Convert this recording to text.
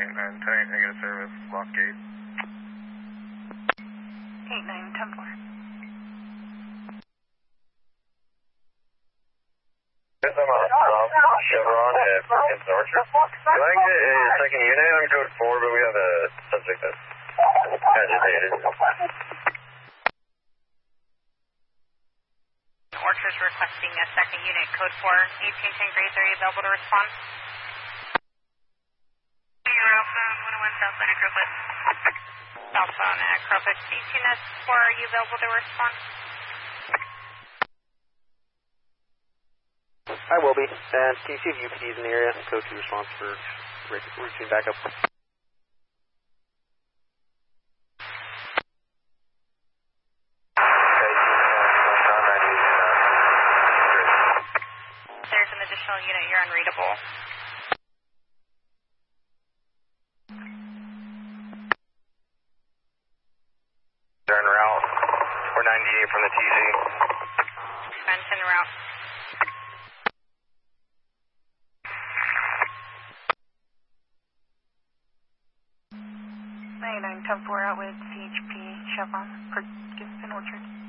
10 negative service, lock gate. 8910-4. Yes, I'm on Chevron at Hampton Orchard. Can I get a second unit on code 4, but we have a subject that's agitated. Orchard's requesting a second unit, code 4, 1810 Grays. Are you available to respond? Alpha 101 Southbound at Crowfoot. Southbound at Crowfoot. DTNS 4, are you available to respond? I will be. And can you see if UPD is in the area? Code 2 response for routine backup. There's an additional unit, you're unreadable. Turn route 498 from the TC. Expansion route. Nine 10-4 out with CHP Chevron for Hampton Orchard.